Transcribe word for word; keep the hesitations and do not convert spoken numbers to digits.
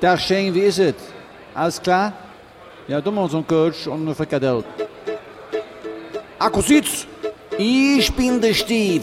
Tag Shane, wie ist es? Alles klar? Ja, du machst einen Coach und eine Frikadelle. Akkusitz, ich bin der Steve.